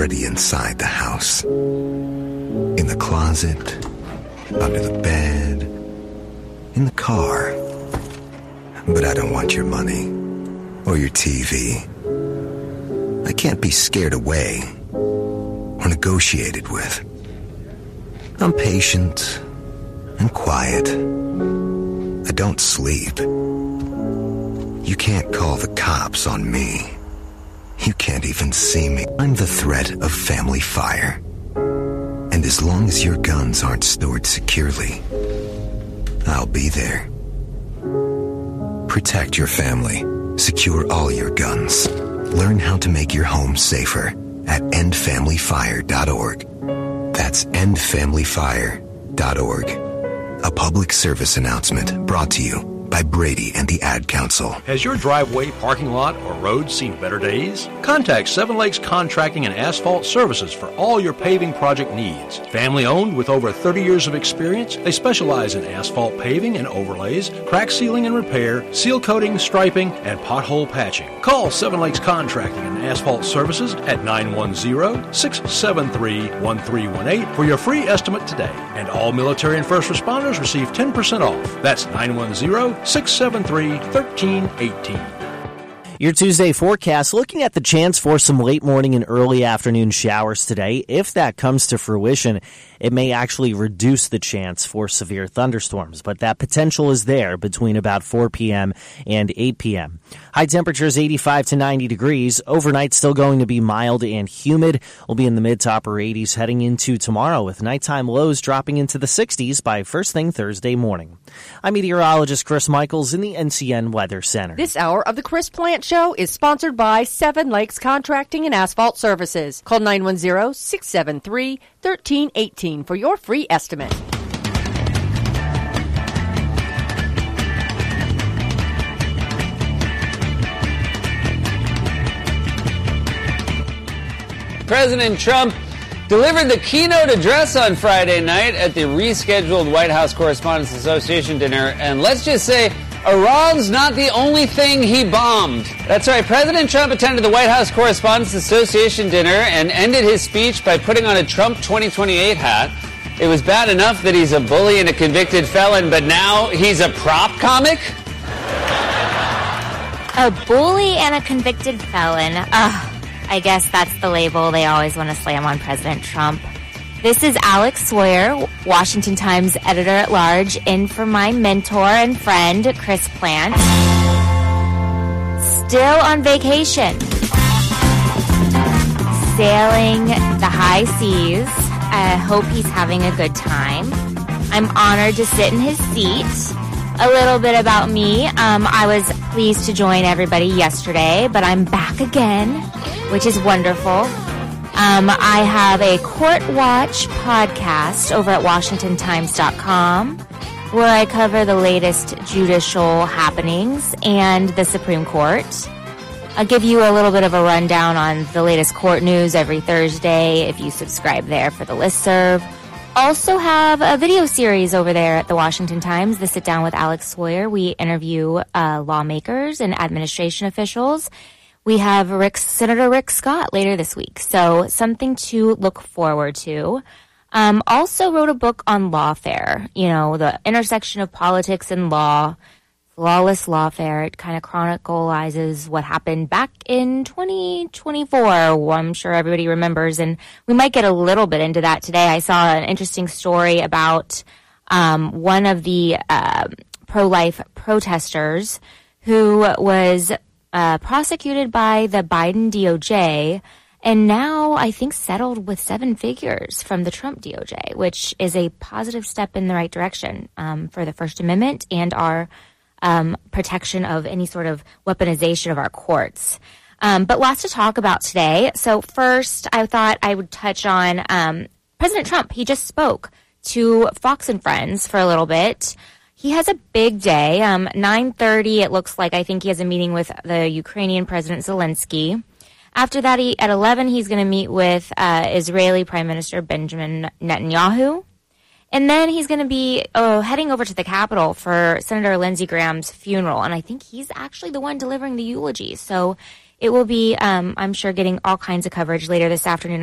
already inside the house. In the closet, under the bed, in the car. But I don't want your money or your TV. I can't be scared away or negotiated with. I'm patient and quiet. I don't sleep. You can't call the cops on me. You can't even see me. I'm the threat of family fire. And as long as your guns aren't stored securely, I'll be there. Protect your family. Secure all your guns. Learn how to make your home safer at endfamilyfire.org. That's endfamilyfire.org. A public service announcement brought to you by Brady and the Ad Council. Has your driveway, parking lot, or road seen better days? Contact Seven Lakes Contracting and Asphalt Services for all your paving project needs. Family owned with over 30 years of experience, they specialize in asphalt paving and overlays, crack sealing and repair, seal coating, striping, and pothole patching. Call Seven Lakes Contracting and Asphalt Services at 910-673-1318 for your free estimate today. And all military and first responders receive 10% off. That's 910-673-1318. Your Tuesday forecast, looking at the chance for some late morning and early afternoon showers today. If that comes to fruition, it may actually reduce the chance for severe thunderstorms, but that potential is there between about 4 p.m. and 8 p.m. High temperatures 85 to 90 degrees. Overnight still going to be mild and humid. We'll be in the mid to upper 80s heading into tomorrow with nighttime lows dropping into the 60s by first thing Thursday morning. I'm meteorologist Chris Michaels in the NCN Weather Center. This hour of the Chris Plant Show is sponsored by Seven Lakes Contracting and Asphalt Services. Call 910-673-1318 for your free estimate. President Trump delivered the keynote address on Friday night at the rescheduled White House Correspondents Association dinner, and let's just say Iran's not the only thing he bombed. That's right, President Trump attended the White House Correspondents Association dinner and ended his speech by putting on a Trump 2028 hat. It was bad enough that he's a bully and a convicted felon, but now he's a prop comic? A bully and a convicted felon. I guess that's the label they always want to slam on President Trump. This is Alex Sawyer, Washington Times editor-at-large, in for my mentor and friend, Chris Plant. Still on vacation. Sailing the high seas. I hope he's having a good time. I'm honored to sit in his seat. A little bit about me. I was pleased to join everybody yesterday, but I'm back again, which is wonderful. I have a Court Watch podcast over at WashingtonTimes.com where I cover the latest judicial happenings and the Supreme Court. I'll give you a little bit of a rundown on the latest court news every Thursday if you subscribe there for the listserv. Also have a video series over there at the Washington Times, The Sit Down with Alex Sawyer. We interview lawmakers and administration officials. We have Senator Rick Scott later this week, so something to look forward to. Also wrote a book on lawfare, the intersection of politics and law, flawless lawfare. It kind of chronicles what happened back in 2024. I'm sure everybody remembers, and we might get a little bit into that today. I saw an interesting story about one of the pro-life protesters who was prosecuted by the Biden DOJ, and now I think settled with 7 figures from the Trump DOJ, which is a positive step in the right direction for the First Amendment and our protection of any sort of weaponization of our courts. But lots to talk about today. So first, I thought I would touch on President Trump. He just spoke to Fox and Friends for a little bit. He has a big day. 9:30, it looks like. I think he has a meeting with the Ukrainian President Zelensky. After that, at 11, he's going to meet with Israeli Prime Minister Benjamin Netanyahu. And then he's going to be heading over to the Capitol for Senator Lindsey Graham's funeral. And I think he's actually the one delivering the eulogy. So it will be, I'm sure, getting all kinds of coverage later this afternoon.